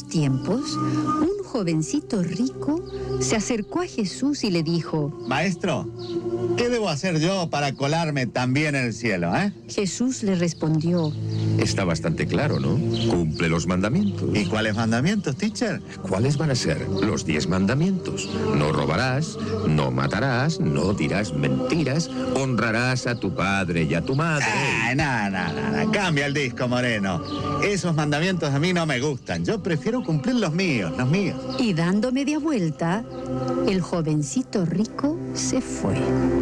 tiempos, un jovencito rico se acercó a Jesús y le dijo: Maestro, ¿qué debo hacer yo para colarme también en el cielo, Jesús le respondió: Está bastante claro, ¿no? Cumple los mandamientos. ¿Y cuáles mandamientos, teacher? ¿Cuáles van a ser? Los 10 mandamientos. No robarás, no matarás, no dirás mentiras, honrarás a tu padre y a tu madre. No. Cambia el disco, Moreno. Esos mandamientos a mí no me gustan. Yo prefiero cumplir los míos. Y dando media vuelta, el jovencito rico se fue.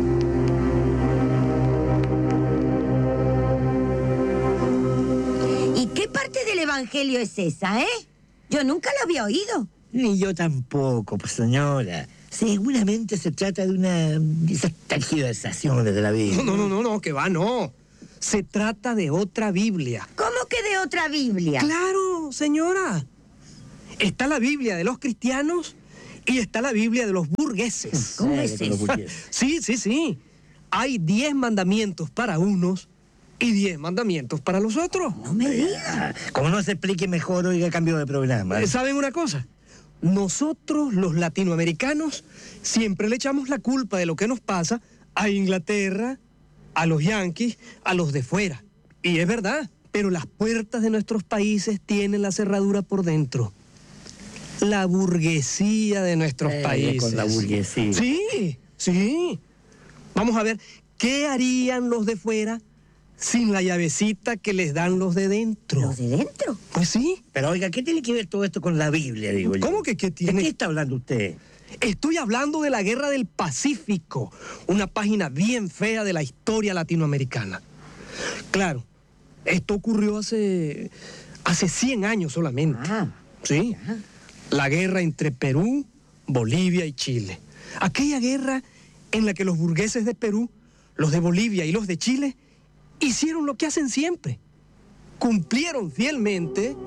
¿Y qué parte del evangelio es esa, Yo nunca la había oído. Ni yo tampoco, pues señora. Seguramente se trata de una tergiversación de la Biblia. No, que va, no. Se trata de otra Biblia. ¿Cómo que de otra Biblia? Claro, señora. Está la Biblia de los cristianos y está la Biblia de los burgueses. ¿Cómo es eso? Sí. Hay 10 mandamientos para unos y 10 mandamientos para los otros. No me diga. Como no se explique mejor, oiga, cambio de programa. ¿Saben una cosa? Nosotros, los latinoamericanos, siempre le echamos la culpa de lo que nos pasa a Inglaterra, a los yanquis, a los de fuera. Y es verdad, pero las puertas de nuestros países tienen la cerradura por dentro. La burguesía de nuestros países. Con la burguesía. Sí. Vamos a ver, ¿qué harían los de fuera sin la llavecita que les dan los de dentro? ¿Los de dentro? Pues sí. Pero oiga, ¿qué tiene que ver todo esto con la Biblia, digo yo? ¿Cómo que qué tiene? ¿De qué está hablando usted? Estoy hablando de la Guerra del Pacífico, una página bien fea de la historia latinoamericana. Claro, esto ocurrió hace 100 años solamente. Sí. La guerra entre Perú, Bolivia y Chile. Aquella guerra en la que los burgueses de Perú, los de Bolivia y los de Chile hicieron lo que hacen siempre. Cumplieron fielmente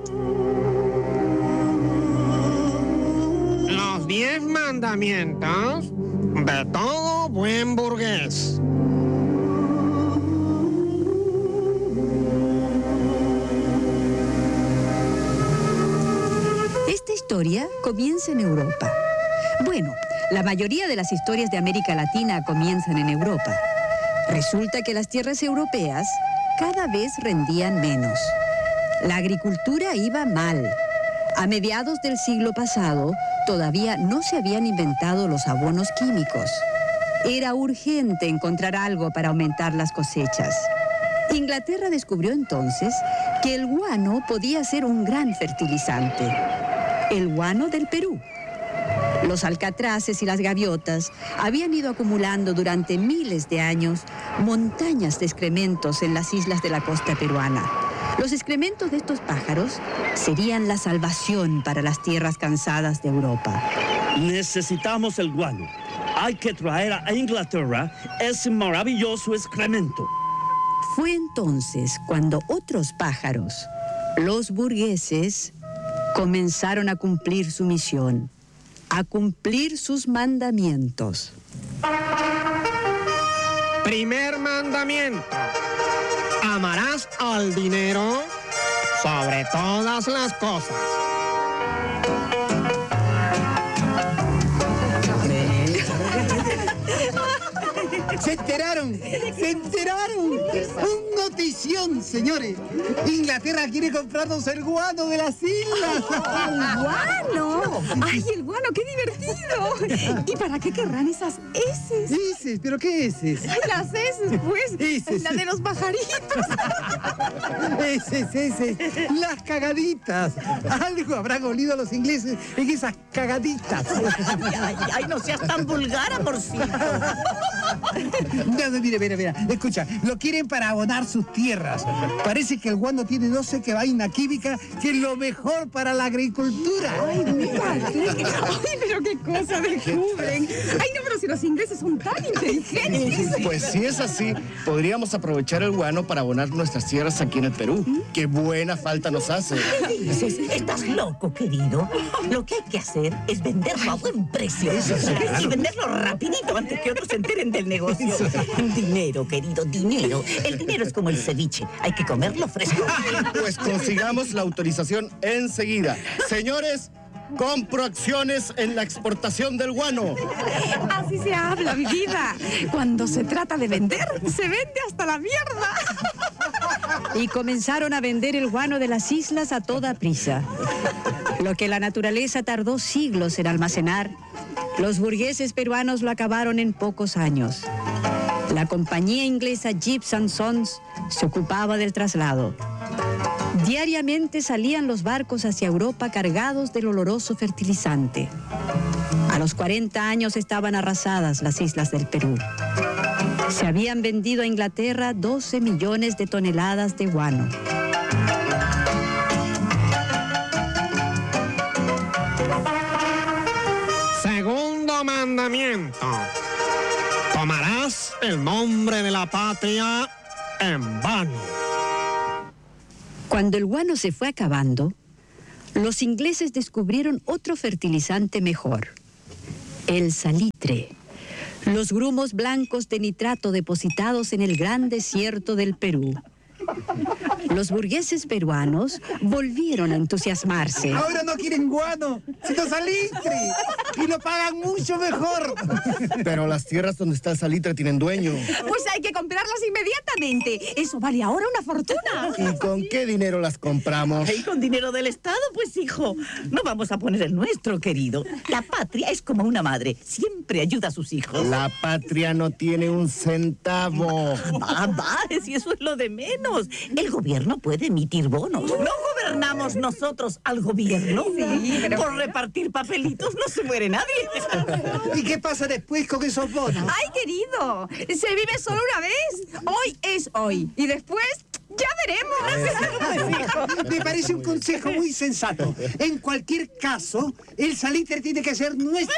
los 10 mandamientos de todo buen burgués. Esta historia comienza en Europa. Bueno, la mayoría de las historias de América Latina comienzan en Europa. Resulta que las tierras europeas cada vez rendían menos. La agricultura iba mal. A mediados del siglo pasado, todavía no se habían inventado los abonos químicos. Era urgente encontrar algo para aumentar las cosechas. Inglaterra descubrió entonces que el guano podía ser un gran fertilizante. El guano del Perú. Los alcatraces y las gaviotas habían ido acumulando durante miles de años montañas de excrementos en las islas de la costa peruana. Los excrementos de estos pájaros serían la salvación para las tierras cansadas de Europa. Necesitamos el guano. Hay que traer a Inglaterra ese maravilloso excremento. Fue entonces cuando otros pájaros, los burgueses, comenzaron a cumplir su misión, a cumplir sus mandamientos. Primer mandamiento: amarás al dinero sobre todas las cosas. ¡Se enteraron! ¡Un notición, señores! Inglaterra quiere comprarnos el guano de las islas. ¡El guano! ¡Ay, el guano! ¡Qué divertido! ¿Y para qué querrán esas heces? ¿Heces? ¿Pero qué heces? ¡Ay, las heces, pues! Heces. La de los pajaritos. Heces. Las cagaditas. Algo habrán olido los ingleses en esas cagaditas. Ay, no seas tan vulgar, amorcito. No, mira. Escucha, lo quieren para abonar sus tierras. Parece que el guano tiene no sé qué vaina química que es lo mejor para la agricultura. Ay, mira, pero qué cosa descubren. Ay, no, pero si los ingleses son tan inteligentes. Pues si es así, podríamos aprovechar el guano para abonar nuestras tierras aquí en el Perú. ¡Qué buena falta nos hace! ¿Estás loco, querido? Lo que hay que hacer es venderlo a buen precio. Y venderlo rapidito antes que otros se enteren de el negocio. Dinero, querido, dinero. El dinero es como el ceviche. Hay que comerlo fresco. Pues consigamos la autorización enseguida. Señores, compro acciones en la exportación del guano. Así se habla, mi vida. Cuando se trata de vender, se vende hasta la mierda. Y comenzaron a vender el guano de las islas a toda prisa. Lo que la naturaleza tardó siglos en almacenar, los burgueses peruanos lo acabaron en pocos años. La compañía inglesa Gibbs & Sons se ocupaba del traslado. Diariamente salían los barcos hacia Europa cargados del oloroso fertilizante. A los 40 años estaban arrasadas las islas del Perú. Se habían vendido a Inglaterra 12 millones de toneladas de guano. Segundo mandamiento. Tomarás el nombre de la patria en vano. Cuando el guano se fue acabando, los ingleses descubrieron otro fertilizante mejor, el salitre. Los grumos blancos de nitrato depositados en el gran desierto del Perú. Los burgueses peruanos volvieron a entusiasmarse. Ahora no quieren guano, sino salitre. Y lo pagan mucho mejor. Pero las tierras donde está el salitre tienen dueño. Pues hay que comprarlas inmediatamente. Eso vale ahora una fortuna. ¿Y con qué dinero las compramos? ¿Y con dinero del Estado? Pues, hijo, no vamos a poner el nuestro, querido. La patria es como una madre. Siempre ayuda a sus hijos. La patria no tiene un centavo. Va, si eso es lo de menos. El gobierno puede emitir bonos. ¿No gobernamos nosotros al gobierno? Sí, pero... Por repartir papelitos no se muere nadie. ¿Y qué pasa después con esos bonos? ¡Ay, querido! Se vive solo una vez. Hoy es hoy. Y después... ¡ya veremos! Me parece un consejo muy sensato. En cualquier caso, el salitre tiene que ser nuestro.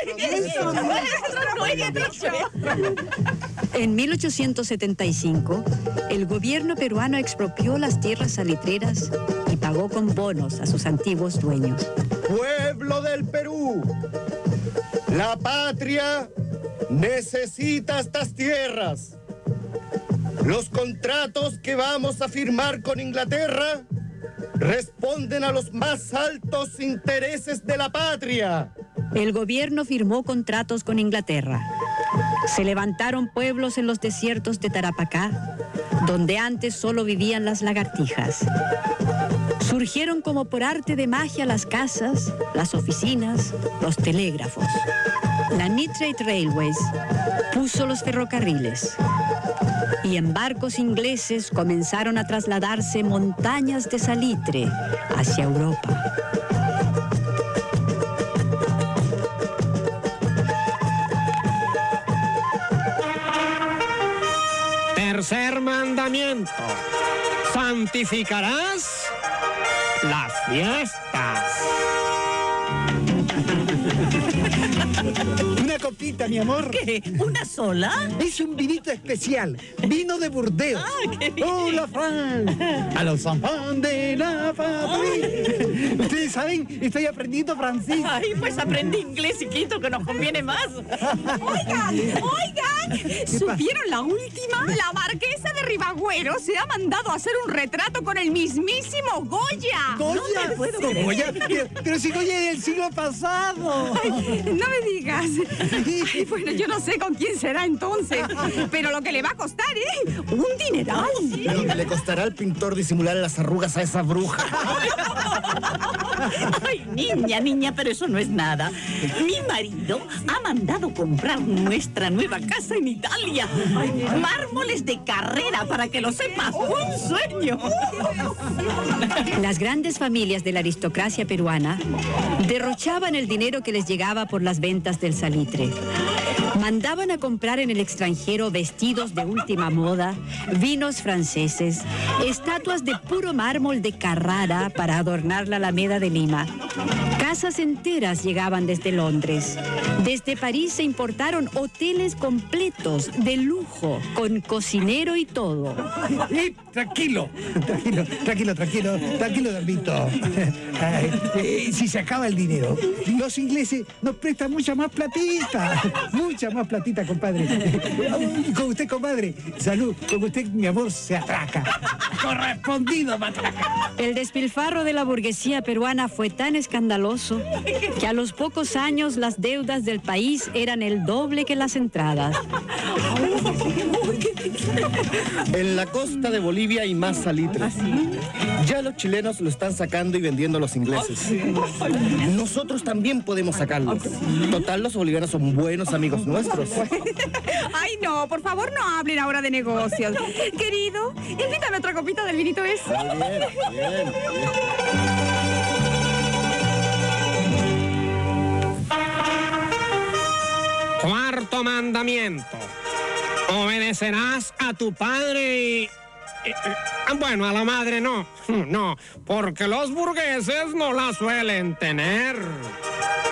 En 1875, el gobierno peruano expropió las tierras salitreras y pagó con bonos a sus antiguos dueños. Pueblo del Perú, la patria necesita estas tierras. Los contratos que vamos a firmar con Inglaterra responden a los más altos intereses de la patria. El gobierno firmó contratos con Inglaterra. Se levantaron pueblos en los desiertos de Tarapacá, donde antes solo vivían las lagartijas. Surgieron como por arte de magia las casas, las oficinas, los telégrafos. La Nitrate Railways puso los ferrocarriles. Y en barcos ingleses comenzaron a trasladarse montañas de salitre hacia Europa. Tercer mandamiento. Santificarás las fiestas. Una copita, mi amor. ¿Qué? ¿Una sola? Es un vinito especial. Vino de Burdeos. ¡Hola, Fran! A los champán de la patria. Ustedes saben, estoy aprendiendo francés. Ay, pues aprendí inglés, chiquito, que nos conviene más. Oigan, ¿supieron la última? La marquesa de Ribagüero se ha mandado a hacer un retrato con el mismísimo Goya. ¿Goya? No me puedo creer. ¿Goya? Pero si Goya es del siglo pasado. Ay, no me digas. Ay, bueno, yo no sé con quién será entonces, pero lo que le va a costar, ¿eh? Un dineral. Lo que le costará al pintor disimular las arrugas a esa bruja. Ay, niña, pero eso no es nada. Mi marido ha mandado comprar nuestra nueva casa en Italia. Mármoles de carrera, para que lo sepas. ¡Un sueño! Las grandes familias de la aristocracia peruana derrochaban el dinero que les llegaba por las ventas del salitre. Mandaban a comprar en el extranjero vestidos de última moda, vinos franceses, estatuas de puro mármol de Carrara para adornar la Alameda de Lima. Casas enteras llegaban desde Londres. Desde París se importaron hoteles completos de lujo, con cocinero y todo. Tranquilo, Dalmito. Si se acaba el dinero, los ingleses nos prestan mucha más platita. Mucha más platita, compadre. Y con usted, comadre. Salud. Con usted, mi amor, se atraca. Correspondido, matraca. El despilfarro de la burguesía peruana fue tan escandaloso que a los pocos años las deudas del país eran el doble que las entradas. En la costa de Bolivia hay más salitre. Ya los chilenos lo están sacando y vendiendo a los ingleses. Nosotros también podemos sacarlo. Total, los bolivianos son buenos amigos nuestros. Ay, no, por favor, no hablen ahora de negocios. Querido, invítame otra copita del vinito ese. Bien. Cuarto mandamiento. Obedecerás a tu padre y... Bueno, a la madre no. No, porque los burgueses no la suelen tener.